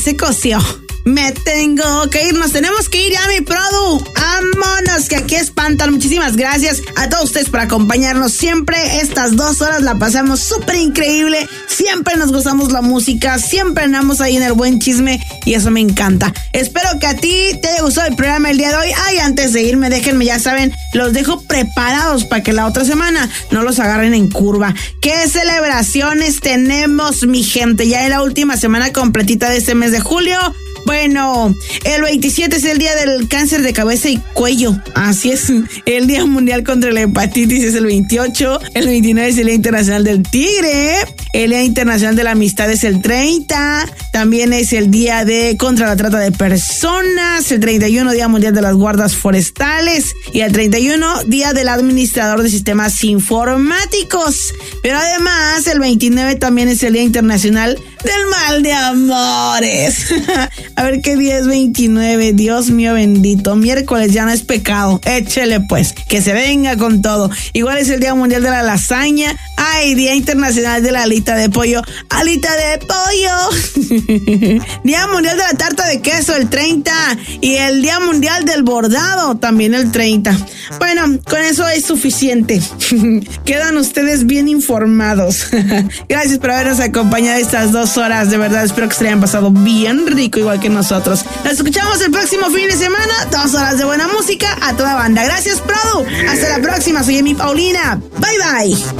se coció. Me tengo que ir, nos tenemos que ir ya, mi produ. Vámonos, que aquí espantan. Muchísimas gracias a todos ustedes por acompañarnos siempre. Estas 2 horas la pasamos súper increíble. Siempre nos gozamos la música, siempre andamos ahí en el buen chisme y eso me encanta. Espero que a ti te haya gustado el programa el día de hoy. Ay, antes de irme, déjenme, ya saben, los dejo preparados para que la otra semana no los agarren en curva. ¿Qué celebraciones tenemos, mi gente? Ya en la última semana completita de este mes de julio. Bueno, el 27 es el día del cáncer de cabeza y cuello. Así es. El Día Mundial contra la Hepatitis es el 28. El 29 es el Día Internacional del Tigre. El Día Internacional de la Amistad es el 30. También es el Día contra la Trata de Personas. El 31, Día Mundial de las Guardas Forestales. Y el 31, Día del Administrador de Sistemas Informáticos. Pero además, el 29 también es el Día Internacional del Mal de Amores. A ver qué día es 29, Dios mío bendito. Miércoles ya no es pecado. Échele pues, que se venga con todo. Igual es el Día Mundial de la Lasaña. Ay, Día Internacional de la Alita de Pollo. ¡Alita de pollo! Día Mundial de la Tarta de Queso, el 30. Y el Día Mundial del Bordado, también el 30. Bueno, con eso es suficiente. Quedan ustedes bien informados. Gracias por habernos acompañado estas 2 horas. De verdad, espero que se hayan pasado bien rico, igual que nosotros. Nos escuchamos el próximo fin de semana. 2 horas de buena música a toda banda. Gracias, Produ. Hasta la próxima. Soy Emi Paulina. Bye, bye.